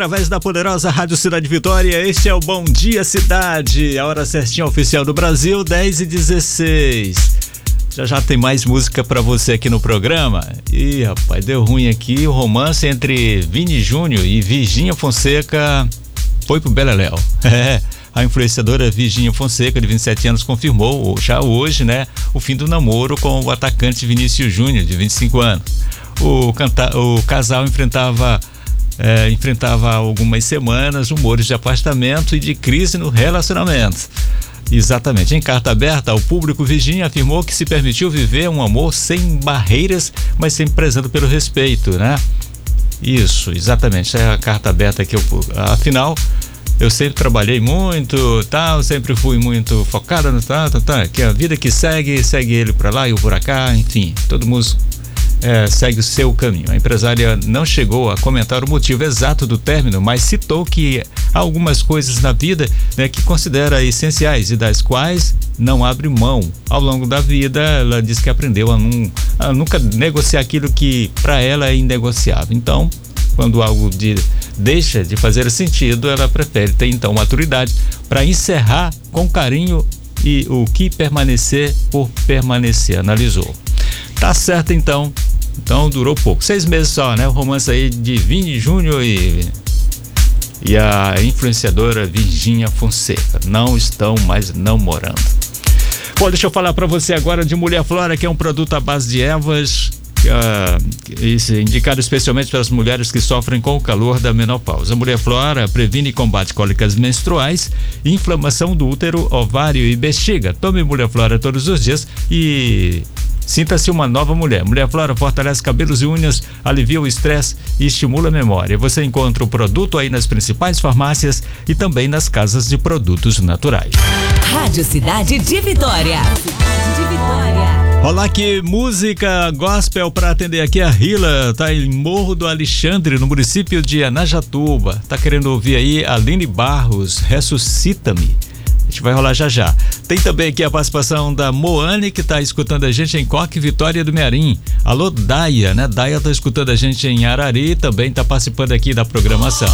Através da poderosa Rádio Cidade Vitória, este é o Bom Dia Cidade, a hora certinha oficial do Brasil, 10h16. Já tem mais música pra você aqui no programa. Ih, rapaz, deu ruim aqui. O romance entre Vini Júnior e Virgínia Fonseca foi pro beleléu. A influenciadora Virgínia Fonseca, de 27 anos, confirmou já hoje, né, o fim do namoro com o atacante Vinícius Júnior, de 25 anos. O casal enfrentava há algumas semanas rumores de afastamento e de crise no relacionamento. Exatamente. Em carta aberta ao público, Virgínia afirmou que se permitiu viver um amor sem barreiras, mas sempre prezando pelo respeito, né? Isso, exatamente. É a carta aberta que afinal, eu sempre trabalhei muito, tal, sempre fui muito focada no que a vida que segue ele pra lá e eu por cá, enfim, todo mundo segue o seu caminho. A empresária não chegou a comentar o motivo exato do término, mas citou que há algumas coisas na vida, né, que considera essenciais e das quais não abre mão. Ao longo da vida, ela diz que aprendeu a nunca negociar aquilo que para ela é inegociável. Então, quando algo deixa de fazer sentido, ela prefere ter então maturidade para encerrar com carinho e o que permanecer por permanecer, analisou. Tá certo então durou pouco, 6 meses só, né? O romance aí de Vini Júnior e a influenciadora Virgínia Fonseca não estão mais namorando. Bom, deixa eu falar pra você agora de Mulher Flora, que é um produto à base de ervas, indicado especialmente para as mulheres que sofrem com o calor da menopausa. A Mulher Flora previne e combate cólicas menstruais, inflamação do útero, ovário e bexiga. Tome Mulher Flora todos os dias e sinta-se uma nova mulher. Mulher Flora fortalece cabelos e unhas, alivia o estresse e estimula a memória. Você encontra o produto aí nas principais farmácias e também nas casas de produtos naturais. Rádio Cidade de Vitória. Olá, que música gospel para atender aqui a Rila, tá em Morro do Alexandre, no município de Anajatuba. Tá querendo ouvir aí a Aline Barros, Ressuscita-me. A gente vai rolar já. Tem também aqui a participação da Moane, que tá escutando a gente em Coque, Vitória do Mearim. Alô, Daia, né? Daia tá escutando a gente em Arari, também tá participando aqui da programação.